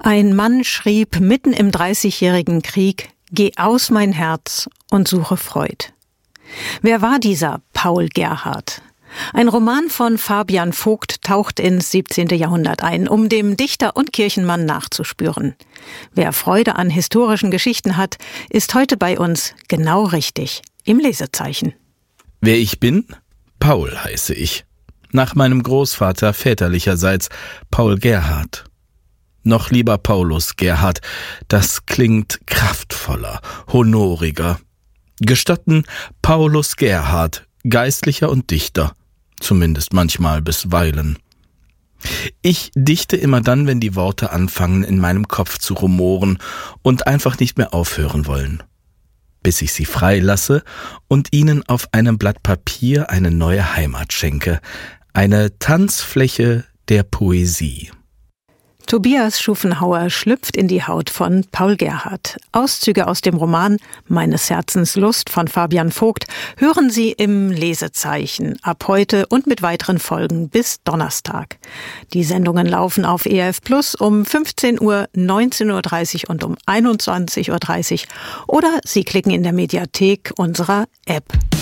Ein Mann schrieb mitten im 30-jährigen Krieg: Geh aus mein Herz und suche Freud. Wer war dieser Paul Gerhardt? Ein Roman von Fabian Vogt taucht ins 17. Jahrhundert ein, um dem Dichter und Kirchenmann nachzuspüren. Wer Freude an historischen Geschichten hat, ist heute bei uns genau richtig, im Lesezeichen. Wer ich bin? Paul heiße ich. Nach meinem Großvater väterlicherseits Paul Gerhardt. Noch lieber Paulus Gerhardt, das klingt kraftvoller, honoriger. Gestatten Paulus Gerhardt, Geistlicher und Dichter, zumindest manchmal bisweilen. Ich dichte immer dann, wenn die Worte anfangen, in meinem Kopf zu rumoren und einfach nicht mehr aufhören wollen, bis ich sie freilasse und ihnen auf einem Blatt Papier eine neue Heimat schenke, eine Tanzfläche der Poesie. Tobias Schufenhauer schlüpft in die Haut von Paul Gerhardt. Auszüge aus dem Roman Meines Herzens Lust von Fabian Vogt hören Sie im Lesezeichen ab heute und mit weiteren Folgen bis Donnerstag. Die Sendungen laufen auf ERF Plus um 15 Uhr, 19.30 Uhr und um 21.30 Uhr oder Sie klicken in der Mediathek unserer App.